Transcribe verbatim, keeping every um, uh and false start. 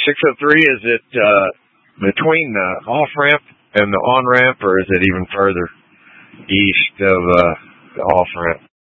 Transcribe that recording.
six oh three, is it uh, between the off-ramp and the on-ramp, or is it even further east of uh, the off-ramp?